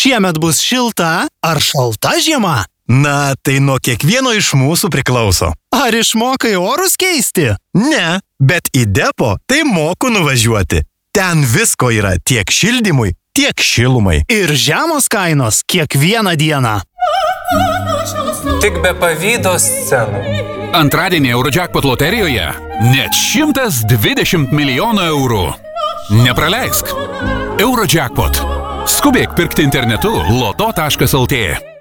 Šiemet bus šilta ar šalta žiema? Na, tai nuo kiekvieno iš mūsų priklauso. Ar išmokai orus keisti? Ne, bet į depo tai moku nuvažiuoti. Ten visko yra tiek šildymui, tiek šilumai. Ir žemos kainos kiekvieną dieną. Tik be pavydo scenų. Antradienį Eurojackpot loterijoje net 120 milijonų eurų. Nepraleisk. Eurojackpot. Skubėk pirkti internetu loto.lt.